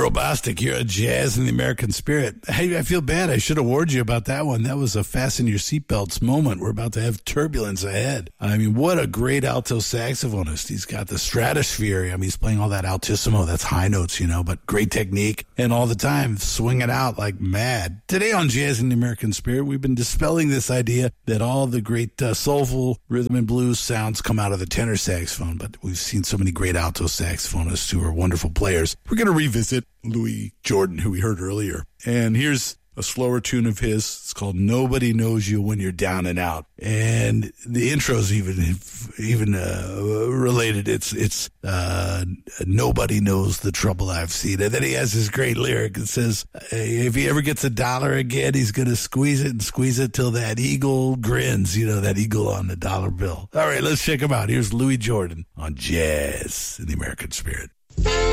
Earl Bostic, you're a Jazz in the American Spirit. Hey, I feel bad. I should have warned you about that one. That was a fasten your seatbelts moment. We're about to have turbulence ahead. I mean, what a great alto saxophonist. He's got the stratosphere. I mean, he's playing all that altissimo. That's high notes, but great technique. And all the time, swing it out like mad. Today on Jazz in the American Spirit, we've been dispelling this idea that all the great soulful rhythm and blues sounds come out of the tenor saxophone. But we've seen so many great alto saxophonists who are wonderful players. We're going to revisit Louis Jordan, who we heard earlier. And here's a slower tune of his. It's called Nobody Knows You When You're Down and Out. And the intro's even related. It's Nobody Knows the Trouble I've Seen. And then he has this great lyric that says, if he ever gets $1 again, he's going to squeeze it till that eagle grins, that eagle on the dollar bill. All right, let's check him out. Here's Louis Jordan on Jazz in the American Spirit.